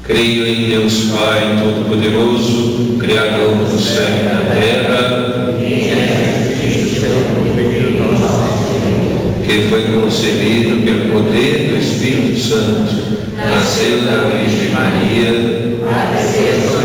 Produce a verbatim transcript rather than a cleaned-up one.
Creio em Deus Pai Todo-Poderoso, Criador do céu e da terra, que foi concebido pelo poder do Espírito Santo, nasceu da Virgem Maria,